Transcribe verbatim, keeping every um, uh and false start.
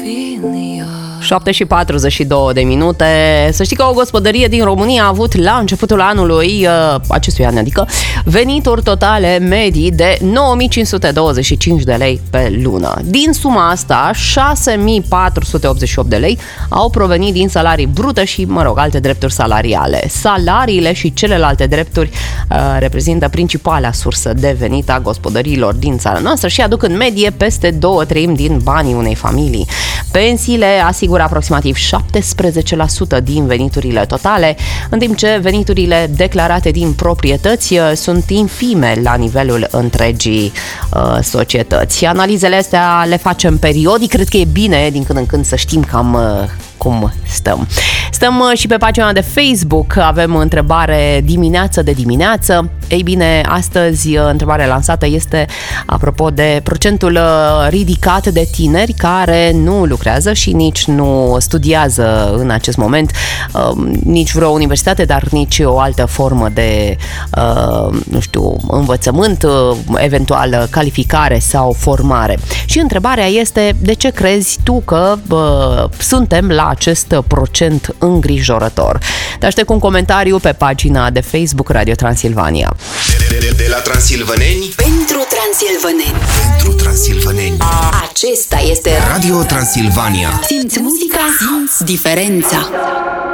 șapte și patruzeci și două de minute. Să știi că o gospodărie din România a avut la începutul anului, acestui an, adică, venituri totale medii de nouă mii cinci sute douăzeci și cinci de lei pe lună. Din suma asta, șase mii patru sute optzeci și opt de lei au provenit din salarii brute și, mă rog, alte drepturi salariale. Salariile și celelalte drepturi uh, reprezintă principala sursă de venit a gospodăriilor din țara noastră și aduc în medie peste două treimi din banii unei familii. Pensiile asigură aproximativ șaptesprezece la sută din veniturile totale, în timp ce veniturile declarate din proprietăți sunt infime la nivelul întregii uh, societăți. Analizele astea le facem periodic, cred că e bine din când în când să știm cam uh, cum stăm. Stăm și pe pagina de Facebook, avem întrebare dimineață de dimineață. Ei bine, astăzi întrebarea lansată este apropo de procentul ridicat de tineri care nu lucrează și nici nu studiază în acest moment nici vreo universitate, dar nici o altă formă de, nu știu, învățământ, eventual calificare sau formare. Și întrebarea este: de ce crezi tu că bă, suntem la acest procent îngrijorător? Te aștept cu un comentariu pe pagina de Facebook Radio Transilvania. De, de, de la transilvaneni pentru transilvaneni. Pentru transilvaneni. Acesta este Radio Transilvania. Simți muzica, simți diferența.